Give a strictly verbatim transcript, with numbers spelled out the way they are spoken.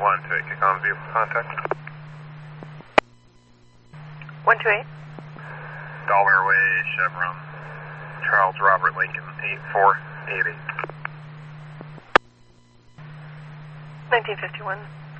one two eight, kick on vehicle contact. one two eight. Dollar Way, Chevron. Charles Robert Lincoln, eight four eight eight. nineteen fifty-one.